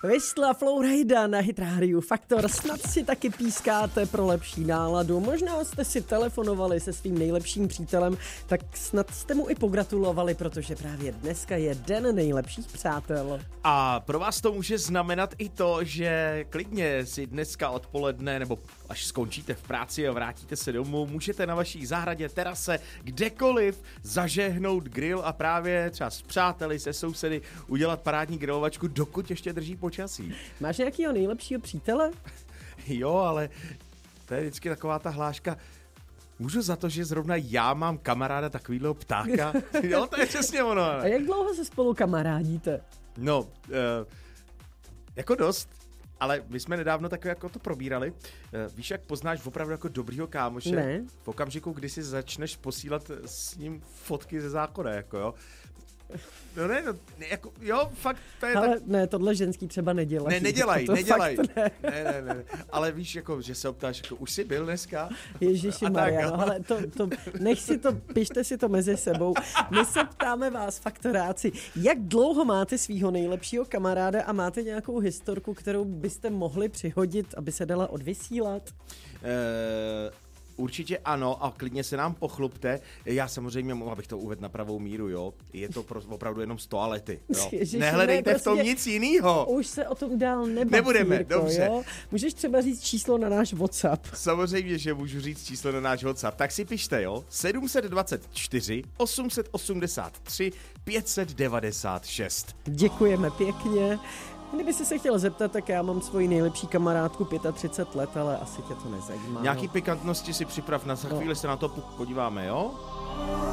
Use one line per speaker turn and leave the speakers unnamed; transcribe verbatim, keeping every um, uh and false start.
Whistla Flowrida na Hit Radio Faktor. Snad si taky pískáte pro lepší náladu. Možná jste si telefonovali se svým nejlepším přítelem, tak snad jste mu i pogratulovali, protože právě dneska je den nejlepších přátel.
A pro vás to může znamenat i to, že klidně si dneska odpoledne nebo až skončíte v práci a vrátíte se domů, můžete na vaší zahradě, terase, kdekoliv zažehnout grill a právě třeba s přáteli, se sousedy udělat parádní grilovačku, dokud ještě drží počasí.
Máš nějakýho nejlepšího přítele?
Jo, ale to je vždycky taková ta hláška. Můžu za to, že zrovna já mám kamaráda takovýhleho ptáka? Jo, to je přesně ono.
A jak dlouho se spolu kamarádíte?
No, uh, jako dost. Ale my jsme nedávno takové jako to probírali. Víš, jak poznáš opravdu jako dobrýho kámoše?
Ne.
V okamžiku, kdy si začneš posílat s ním fotky ze zákona, jako jo. No ne, no, jako, jo, fakt, to je
Ale
tak...
ne, tohle ženský třeba nedělají.
Ne, nedělají,
to
nedělají.
Ne.
Ne, ne, ne, ale víš, jako, že se optáš, jako, už jsi byl dneska?
Ježiši Maria, no, ale to, to, nech si to, pište si to mezi sebou. My se ptáme vás, faktoráci, jak dlouho máte svýho nejlepšího kamaráda a máte nějakou historku, kterou byste mohli přihodit, aby se dala odvysílat?
Uh... Určitě ano a klidně se nám pochlupte. Já samozřejmě, abych to uvedl na pravou míru, jo. Je to pro, opravdu jenom z toalety, jo.
Ježiši,
Nehledejte
ne,
v tom
prostě
nic jinýho.
Už se o tom dál nebaví,
Nebudeme,
Jirko,
dobře.
Jo? Můžeš třeba říct číslo na náš WhatsApp.
Samozřejmě, že můžu říct číslo na náš WhatsApp. Tak si pište, jo. sedm set dvacet čtyři, osm set osmdesát tři, pět set devadesát šest.
Děkujeme pěkně. Kdyby jsi se chtěl zeptat, tak já mám svoji nejlepší kamarádku třicet pět let, ale asi tě to nezajímá.
Nějaký
no.
pikantnosti si připrav, na za chvíli se na to podíváme, jo?